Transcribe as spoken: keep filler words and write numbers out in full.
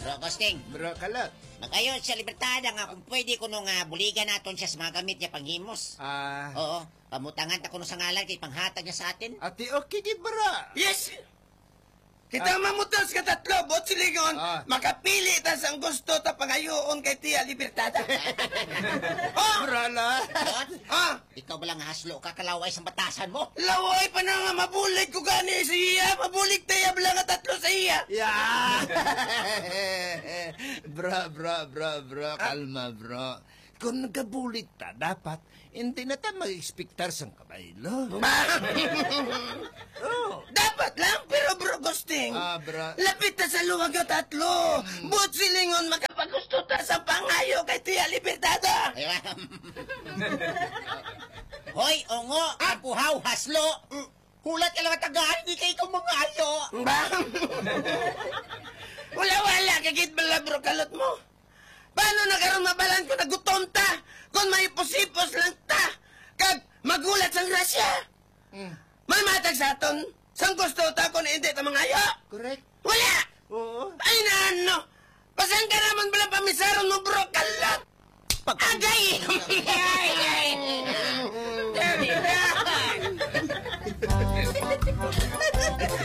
Bro Costing, Bro Kalot. magayon sa libertada nga kung pwede ko nung uh, buligan naton siya sa mga gamit niya panghimos. Ah, Oo, pamutangan ta kuno sa ngalan kay panghatag niya sa atin. ati okay gid bra. Yes! Kita mamutas ka tatlo, bot silingon, Ah. makapili ta sa gusto ta pangayoon kay Tia Libertada. oh! Bra la. Bot, Ah! ikaw ba lang haslo ka kalaway sa batasan mo? Laway pa na nga mabulig ko gani sa iya, mabulig tayo bala nga tatlo sa iya. Ya. bra, bra, bra, bra, kalma, bro. Kung nagabulit ta, dapat hindi na ta mag-expectar sang kabaylo. Oh. Dapat lang, pero bro Gusting, Ah, bra. lapit ta sa luwag yung tatlo. Bot silingon, makapagusto ta sa pangayo kay Tia Libertada. Aywa. Hoy, ongo, kapuhaw, haslo. Hulat ka lang at tagaan, hindi kayo mga ayo. Ba? Wala-wala, kagit bala bro kalot mo. Paano nagkaroon mabalan ko nagutom ta? Kung may pusipos lang ta, kag magulat sang grasya. Mm. May matag sa aton, sang gusto ta kung hindi ta mangayo. Correct. Wala! Oo. Ay na ano, pasan ka naman bala pamisaron mo bro kalot. Agay! Ay! Ay!